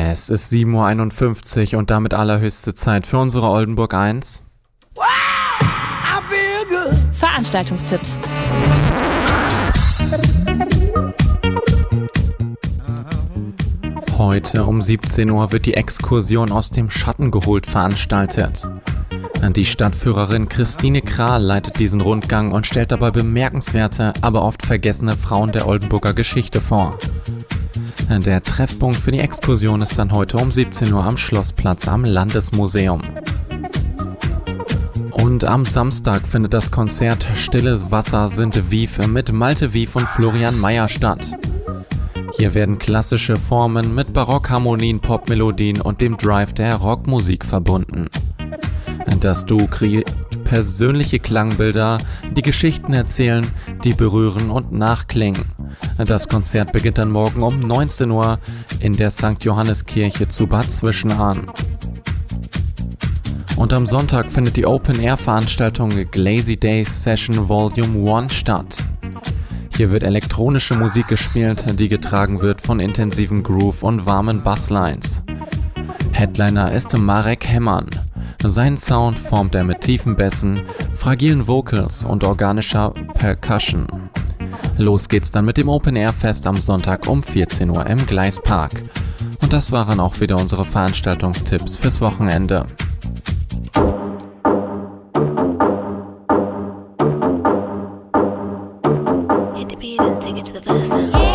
Es ist 7:51 Uhr und damit allerhöchste Zeit für unsere Oldenburg 1. Veranstaltungstipps. Heute um 17 Uhr wird die Exkursion aus dem Schatten geholt veranstaltet. Die Stadtführerin Christine Kral leitet diesen Rundgang und stellt dabei bemerkenswerte, aber oft vergessene Frauen der Oldenburger Geschichte vor. Der Treffpunkt für die Exkursion ist dann heute um 17 Uhr am Schlossplatz am Landesmuseum. Und am Samstag findet das Konzert Stilles Wasser sind Wief mit Malte Wief und Florian Mayer statt. Hier werden klassische Formen mit Barockharmonien, Popmelodien und dem Drive der Rockmusik verbunden. Das Duo kreiert persönliche Klangbilder, die Geschichten erzählen, die berühren und nachklingen. Das Konzert beginnt dann morgen um 19 Uhr in der St. Johanneskirche zu Bad Zwischenahn. Und am Sonntag findet die Open-Air-Veranstaltung Glazy Days Session Volume 1 statt. Hier wird elektronische Musik gespielt, die getragen wird von intensiven Groove und warmen Basslines. Headliner ist Marek Hemmern. Seinen Sound formt er mit tiefen Bässen, fragilen Vocals und organischer Percussion. Los geht's dann mit dem Open-Air-Fest am Sonntag um 14 Uhr im Gleispark. Und das waren auch wieder unsere Veranstaltungstipps fürs Wochenende.